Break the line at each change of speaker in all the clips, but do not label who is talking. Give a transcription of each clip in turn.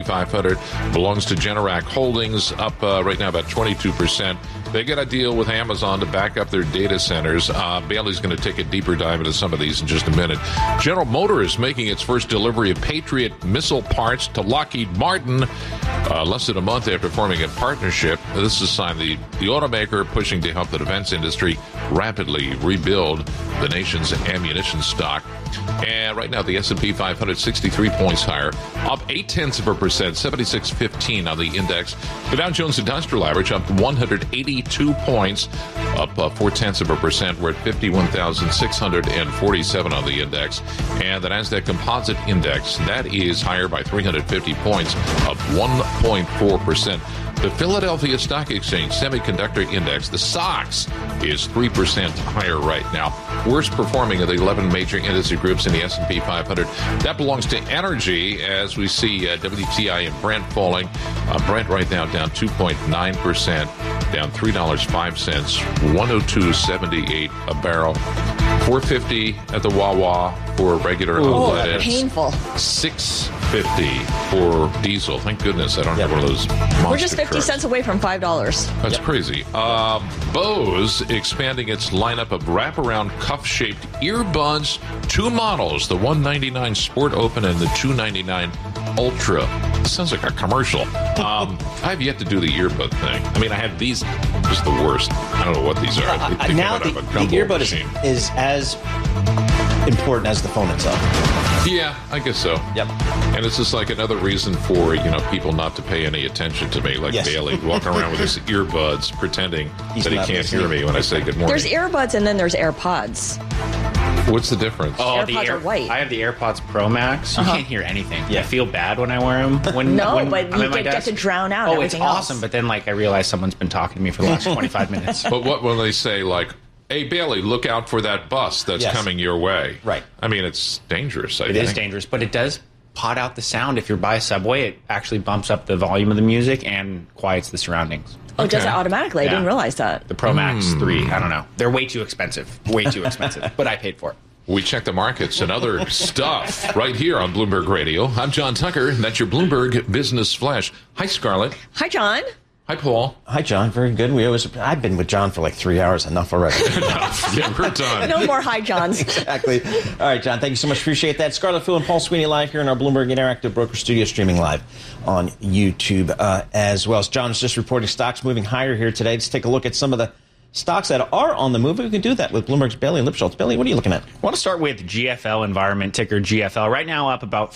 500 belongs to Generac Holdings, up right now about 22%. They got a deal with Amazon to back up their data centers. Bailey's going to take a deeper dive into some of these in just a minute. General Motors making its first delivery of Patriot missile parts to Lockheed Martin less than a month after forming a partnership. This is a sign the automaker pushing to help the defense industry rapidly rebuild the nation's ammunition stock. And right now, the S&P 500, 63 points higher, up 0.8%, 76.15 on the index. The Dow Jones Industrial Average up 182 points, up 0.4%. We're at 51,647 on the index. And the Nasdaq Composite Index, that is higher by 350 points, up 1.4%. The Philadelphia Stock Exchange Semiconductor Index, the SOX, is 3% higher right now. Worst performing of the 11 major industry groups in the S&P 500. That belongs to energy, as we see WTI and Brent falling. Brent right now down 2.9%, down $3.05, 102.78 a barrel. $4.50 at the Wawa for regular unleaded.
Painful.
$6.50 for diesel. Thank goodness I don't have one of those monster
We're just 50
trucks.
cents away from $5.
That's crazy. Bose expanding its lineup of wraparound cuff-shaped earbuds. Two models, the $199 Sport Open and the $299 Ultra. Sounds like a commercial. I've yet to do the earbud thing. I mean, I have these. Just the worst. I don't know what these are.
Now the earbud is as important as the phone itself.
Yeah, I guess so.
Yep.
And it's just like another reason for, people not to pay any attention to me, like Bailey walking around with his earbuds pretending that he can't hear me when I say good morning.
There's earbuds and then there's AirPods.
What's the difference?
Oh,
AirPods are white.
I have the AirPods Pro Max. You can't hear anything.
Yeah.
I feel bad when I wear them.
But
I'm
you
at my
get
desk.
to drown out
Oh, it's
everything
awesome.
else.
But then, I realize someone's been talking to me for the last 25 minutes.
But what when they say, like, hey, Bailey, look out for that bus that's coming your way.
Right.
I mean, it's dangerous, I
It
think.
is dangerous, but it does pot out the sound. If you're by a subway, it actually bumps up the volume of the music and quiets the surroundings.
Oh, it does
Okay.
it automatically? I didn't realize that.
The Pro Max 3, I don't know. They're way too expensive. Way too expensive. But I paid for it.
We check the markets and other stuff right here on Bloomberg Radio. I'm John Tucker. And that's your Bloomberg Business Flash. Hi, Scarlett.
Hi, John.
Hi, Paul.
Hi, John. Very good. I've been with John for like 3 hours. Enough already.
Yeah, we're done.
No more hi, Johns.
Exactly. All right, John. Thank you so much. Appreciate that. Scarlett Fu and Paul Sweeney live here in our Bloomberg Interactive Broker Studio, streaming live on YouTube as well. As John is just reporting stocks moving higher here today. Let's take a look at some of the stocks that are on the move. We can do that with Bloomberg's Bailey Lipschultz. Bailey, what are you looking at?
I want to start with GFL Environment, ticker GFL. Right now up about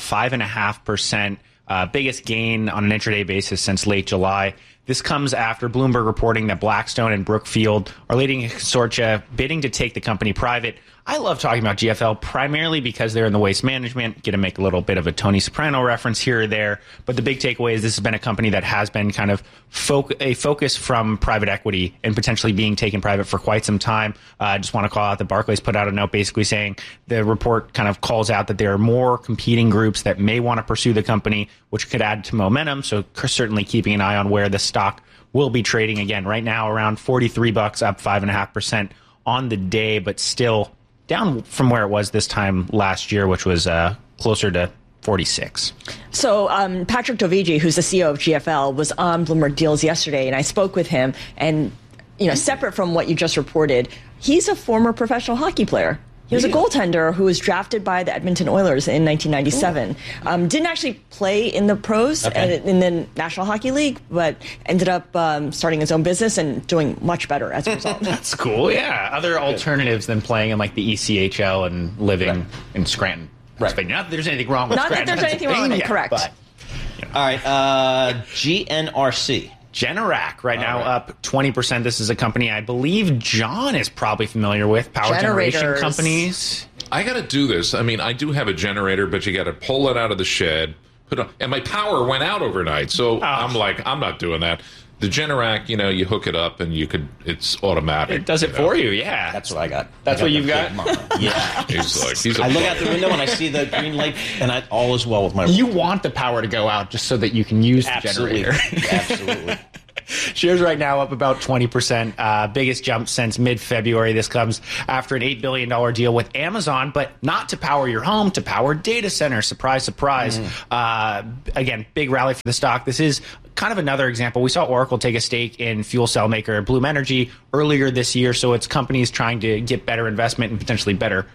5.5%. Biggest gain on an intraday basis since late July. This comes after Bloomberg reporting that Blackstone and Brookfield are leading a consortia bidding to take the company private. I love talking about GFL primarily because they're in the waste management. Get to make a little bit of a Tony Soprano reference here or there. But the big takeaway is this has been a company that has been kind of a focus from private equity and potentially being taken private for quite some time. I just want to call out that Barclays put out a note basically saying the report kind of calls out that there are more competing groups that may want to pursue the company, which could add to momentum. So certainly keeping an eye on where the stock will be trading again. Right now around $43, up 5.5% on the day, but still down from where it was this time last year, which was closer to 46.
So Patrick Dovigi, who's the CEO of GFL, was on Bloomberg Deals yesterday, and I spoke with him. And, separate from what you just reported, he's a former professional hockey player. He was a goaltender who was drafted by the Edmonton Oilers in 1997. Didn't actually play in the pros in the National Hockey League, but ended up starting his own business and doing much better as a result.
That's cool, yeah. Other alternatives than playing in like the ECHL and living in Scranton. Right. Not that there's anything wrong with Scranton.
Not that there's anything wrong with it, correct.
But,
All right, GNRC.
Generac right now up 20%. This is a company I believe John is probably familiar with. Power generation companies.
I got to do this. I mean, I do have a generator, but you got to pull it out of the shed. And my power went out overnight. So I'm like, I'm not doing that. The Generac, you hook it up and it's automatic.
It does it for you, yeah.
That's what I got.
That's what you've got?
Yeah.
I
look out the window and I see the green light, and all is well with my...
You want the power to go out just so that you can use the generator.
Absolutely.
Shares right now up about 20%, biggest jump since mid-February. This comes after an $8 billion deal with Amazon, but not to power your home, to power data centers. Surprise, surprise. Again, big rally for the stock. This is kind of another example. We saw Oracle take a stake in fuel cell maker Bloom Energy earlier this year, so it's companies trying to get better investment and potentially better,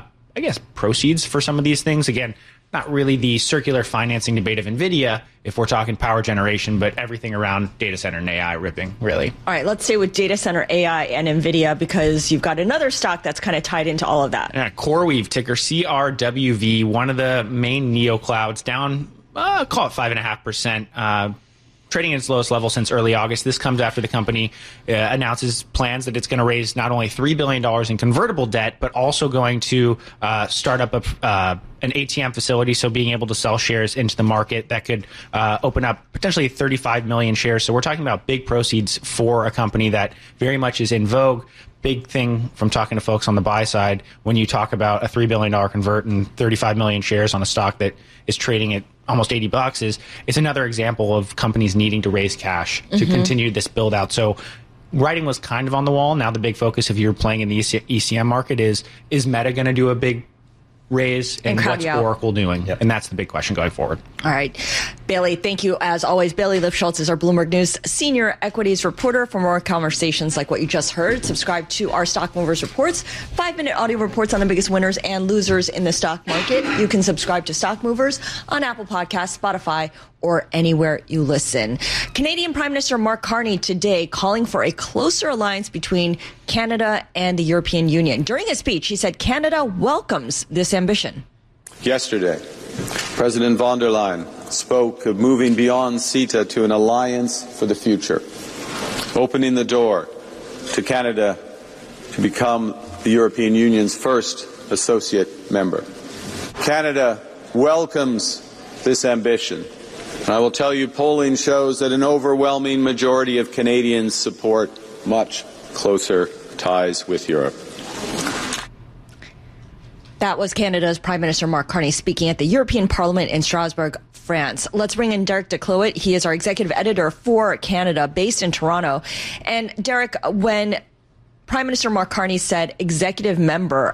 proceeds for some of these things. Again, not really the circular financing debate of NVIDIA if we're talking power generation, but everything around data center and AI ripping, really.
All right, let's stay with data center, AI, and NVIDIA because you've got another stock that's kind of tied into all of that.
Yeah, CoreWeave, ticker CRWV, one of the main neoclouds, down, call it 5.5%. Trading at its lowest level since early August. This comes after the company announces plans that it's going to raise not only $3 billion in convertible debt, but also going to start up an ATM facility, so being able to sell shares into the market that could open up potentially 35 million shares. So we're talking about big proceeds for a company that very much is in vogue. Big thing from talking to folks on the buy side when you talk about a $3 billion convert and 35 million shares on a stock that is trading at almost $80 is it's another example of companies needing to raise cash to continue this build out. So writing was kind of on the wall. Now the big focus, if you're playing in the ECM market, is Meta going to do a big raise, and what's Oracle doing? Yep. And that's the big question going forward.
All right. Bailey, thank you as always. Bailey Lifshultz is our Bloomberg News senior equities reporter. For more conversations like what you just heard, subscribe to our Stock Movers Reports, 5-minute audio reports on the biggest winners and losers in the stock market. You can subscribe to Stock Movers on Apple Podcasts, Spotify, or anywhere you listen. Canadian Prime Minister Mark Carney today calling for a closer alliance between Canada and the European Union. During his speech, he said Canada welcomes this ambition.
Yesterday, President von der Leyen spoke of moving beyond CETA to an alliance for the future, opening the door to Canada to become the European Union's first associate member. Canada welcomes this ambition. And I will tell you, polling shows that an overwhelming majority of Canadians support much closer ties with Europe.
That was Canada's Prime Minister Mark Carney speaking at the European Parliament in Strasbourg, France. Let's bring in Derek DeCloet. He is our executive editor for Canada, based in Toronto. And Derek, when Prime Minister Mark Carney said associate member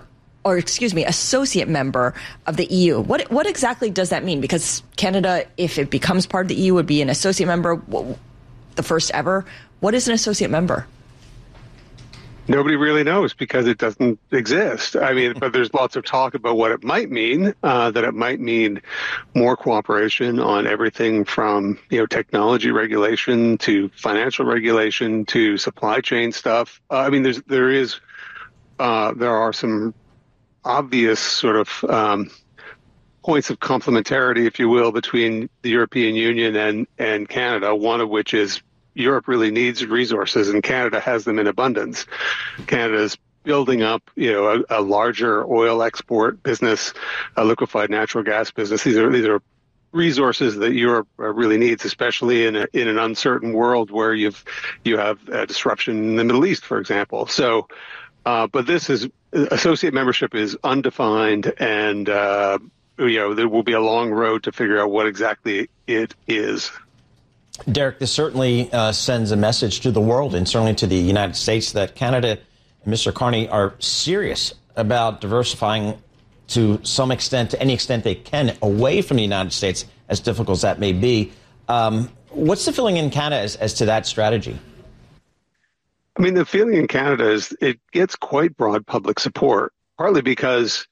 of the EU. What exactly does that mean? Because Canada, if it becomes part of the EU, would be an associate member, the first ever. What is an associate member?
Nobody really knows because it doesn't exist. I mean, but there's lots of talk about what it might mean, that it might mean more cooperation on everything from, technology regulation to financial regulation to supply chain stuff. I mean, there are some obvious sort of points of complementarity, if you will, between the European Union and Canada, one of which is Europe really needs resources and Canada has them in abundance. Canada's building up, a larger oil export business, a liquefied natural gas business. These are resources that Europe really needs, especially in an uncertain world where you have a disruption in the Middle East, for example. So, but this is associate membership is undefined, and there will be a long road to figure out what exactly it is.
Derek, this certainly sends a message to the world and certainly to the United States that Canada and Mr. Carney are serious about diversifying to some extent, to any extent they can, away from the United States, as difficult as that may be. What's the feeling in Canada as to that strategy?
I mean, the feeling in Canada is it gets quite broad public support, partly because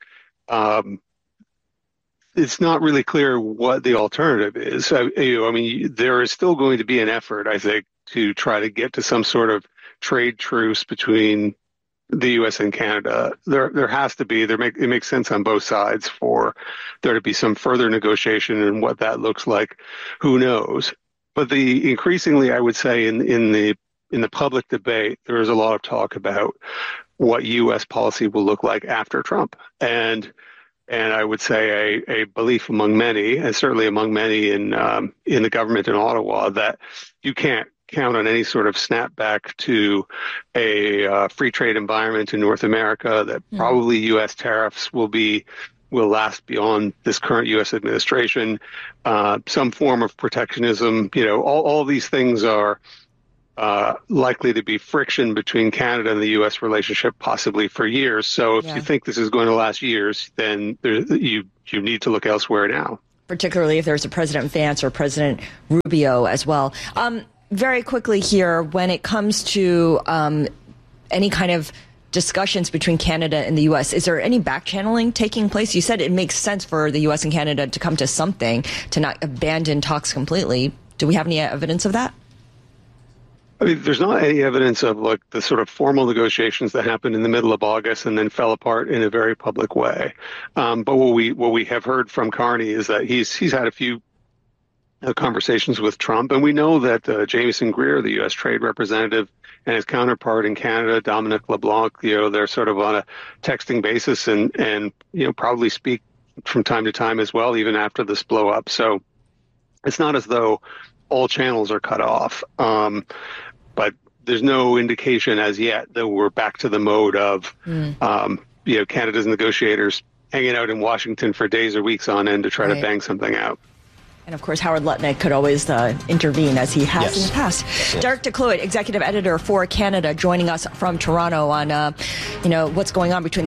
it's not really clear what the alternative is. I mean, there is still going to be an effort, I think, to try to get to some sort of trade truce between the U.S. and Canada. There has to be. It makes sense on both sides for there to be some further negotiation, and what that looks like, who knows? But the increasingly, I would say, in the public debate, there is a lot of talk about what U.S. policy will look like after Trump, and I would say a belief among many, and certainly among many in the government in Ottawa, that you can't count on any sort of snapback to a free trade environment in North America, that probably U.S. tariffs will last beyond this current U.S. administration, some form of protectionism. All these things are likely to be friction between Canada and the U.S. relationship, possibly for years. So if you think this is going to last years, then you need to look elsewhere now.
Particularly if there's a President Vance or President Rubio as well. Very quickly here, when it comes to any kind of discussions between Canada and the U.S., is there any back-channeling taking place? You said it makes sense for the U.S. and Canada to come to something, to not abandon talks completely. Do we have any evidence of that?
I mean, there's not any evidence of like the sort of formal negotiations that happened in the middle of August and then fell apart in a very public way. But what we have heard from Carney is that he's had a few conversations with Trump, and we know that Jamieson Greer, the U.S. Trade Representative, and his counterpart in Canada, Dominic LeBlanc, they're sort of on a texting basis and probably speak from time to time as well, even after this blow up. So it's not as though all channels are cut off. But there's no indication as yet that we're back to the mode of, Canada's negotiators hanging out in Washington for days or weeks on end to try to bang something out.
And of course, Howard Lutnick could always intervene, as he has in the past. Derek DeCloyd, executive editor for Canada, joining us from Toronto on, what's going on between